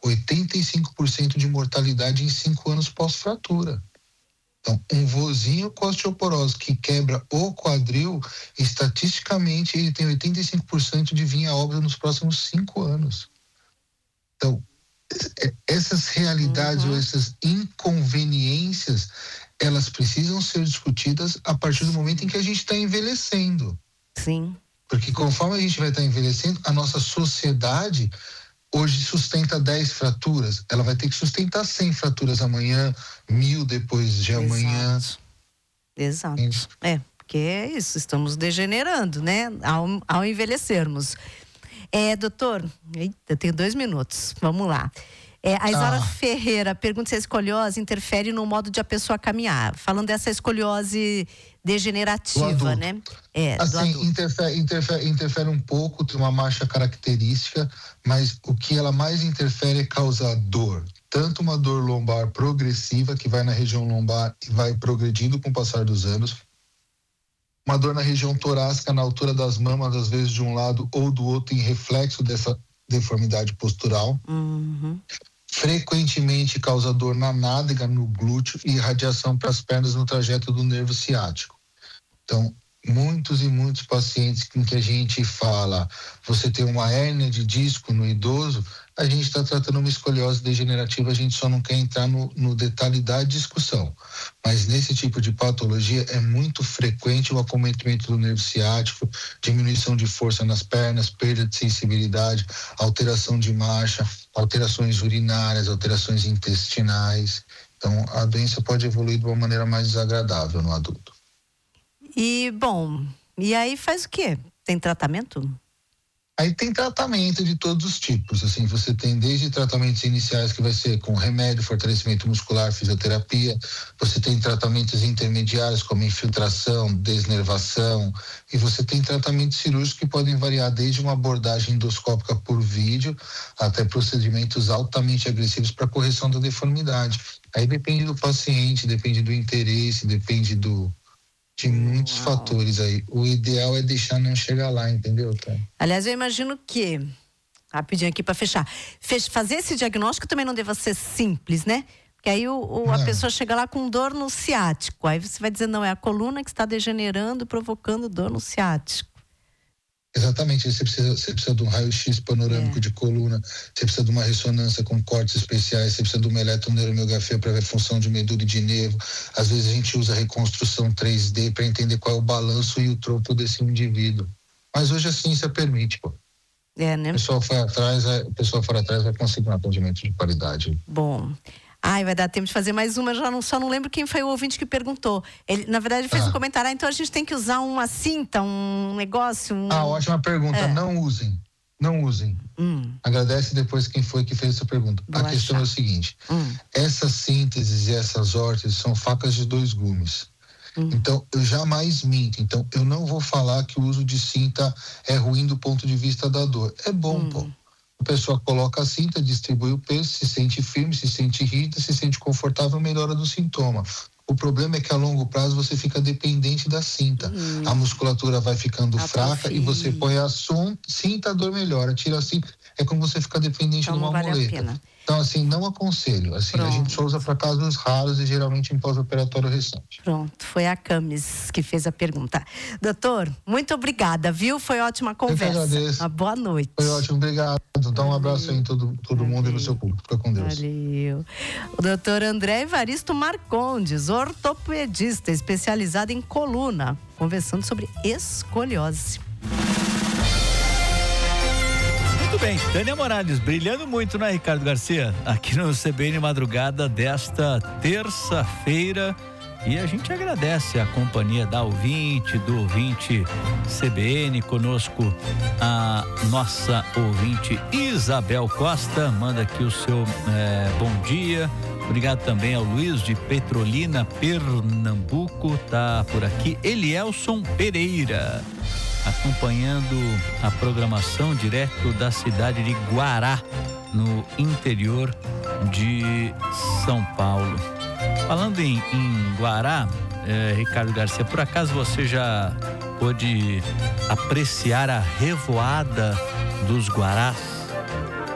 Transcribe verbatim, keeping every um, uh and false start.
oitenta e cinco por cento de mortalidade em cinco anos pós-fratura. Então, um vozinho com osteoporose que quebra o quadril, estatisticamente ele tem oitenta e cinco por cento de vir a óbito nos próximos cinco anos. Então, essas realidades uhum. ou essas inconveniências, elas precisam ser discutidas a partir do momento em que a gente está envelhecendo. Sim. Porque conforme a gente vai estar envelhecendo, a nossa sociedade hoje sustenta dez fraturas, ela vai ter que sustentar cem fraturas amanhã, mil depois de Exato. amanhã. Exato. Isso. É, porque é isso, estamos degenerando, né? Ao, ao envelhecermos. É, doutor, eita, eu tenho dois minutos, vamos lá. É, a Isaura ah. Ferreira pergunta se a escoliose interfere no modo de a pessoa caminhar. Falando dessa escoliose degenerativa, né? É, assim, interfere, interfere, interfere um pouco, tem uma marcha característica, mas o que ela mais interfere é causar dor. Tanto uma dor lombar progressiva, que vai na região lombar e vai progredindo com o passar dos anos. Uma dor na região torácica, na altura das mamas, às vezes de um lado ou do outro, em reflexo dessa deformidade postural. Uhum. Frequentemente causa dor na nádega, no glúteo e radiação para as pernas no trajeto do nervo ciático. Então, muitos e muitos pacientes em que a gente fala, você tem uma hérnia de disco no idoso, a gente está tratando uma escoliose degenerativa, a gente só não quer entrar no, no detalhe da discussão. Mas nesse tipo de patologia é muito frequente o acometimento do nervo ciático, diminuição de força nas pernas, perda de sensibilidade, alteração de marcha, alterações urinárias, alterações intestinais. Então, a doença pode evoluir de uma maneira mais desagradável no adulto. E, bom, e aí faz o quê? Tem tratamento? Aí tem tratamento de todos os tipos, assim, você tem desde tratamentos iniciais que vai ser com remédio, fortalecimento muscular, fisioterapia, você tem tratamentos intermediários como infiltração, desnervação, e você tem tratamentos cirúrgicos que podem variar desde uma abordagem endoscópica por vídeo até procedimentos altamente agressivos para correção da deformidade. Aí depende do paciente, depende do interesse, depende do... de muitos Uau. fatores aí. O ideal é deixar não chegar lá, entendeu, tá? Aliás, eu imagino que, rapidinho aqui para fechar, fazer esse diagnóstico também não deva ser simples, né? Porque aí o, o, a pessoa chega lá com dor no ciático, aí você vai dizer, não, é a coluna que está degenerando, provocando dor no ciático. Exatamente, você precisa, você precisa de um raio-x panorâmico é. de coluna, você precisa de uma ressonância com cortes especiais, você precisa de uma eletroneuromiografia para ver a função de medula e de nervo. Às vezes a gente usa reconstrução três D para entender qual é o balanço e o tronco desse indivíduo. Mas hoje a ciência permite, pô. É, né? O pessoal for atrás, o pessoal for atrás vai conseguir um atendimento de qualidade. Bom. Ai, vai dar tempo de fazer mais uma, já não, só não lembro quem foi o ouvinte que perguntou. Ele, na verdade, ele fez ah. um comentário, ah, então a gente tem que usar uma cinta, um negócio... Um... Ah, ótima pergunta. É. Não usem. Não usem. Hum. Agradece depois quem foi que fez essa pergunta. Vou a achar. questão é o seguinte, hum. essas sínteses e essas órteses são facas de dois gumes. Hum. Então, eu jamais minto. Então, eu não vou falar que o uso de cinta é ruim do ponto de vista da dor. É bom, hum. pô. A pessoa coloca a cinta, distribui o peso, se sente firme, se sente rígida, se sente confortável, melhora do sintoma. O problema é que a longo prazo você fica dependente da cinta. Hum. A musculatura vai ficando a fraca e você põe a cinta, a dor melhora. Tira a cinta, é como você ficar dependente então, de uma vale muleta. Então, assim, não aconselho. Assim, Pronto. a gente só usa para casos raros e geralmente em pós-operatório recente. Pronto, foi a Camis que fez a pergunta. Doutor, muito obrigada, viu? Foi ótima conversa. Eu que agradeço. Uma boa noite. Foi ótimo, obrigado. Dá um abraço aí em todo, todo mundo e no seu público. Fica com Deus. Valeu. O doutor André Evaristo Marcondes, ortopedista especializado em coluna, conversando sobre escoliose. Muito bem, Tânia Morales, brilhando muito, né, Ricardo Garcia? Aqui no C B N Madrugada desta terça-feira. E a gente agradece a companhia da ouvinte, do ouvinte C B N, conosco a nossa ouvinte Isabel Costa, manda aqui o seu é, bom dia. Obrigado também ao Luiz de Petrolina, Pernambuco, tá por aqui. Elielson Pereira, acompanhando a programação direto da cidade de Guará, no interior de São Paulo. Falando em, em Guará, eh, Ricardo Garcia, por acaso você já pôde apreciar a revoada dos guarás?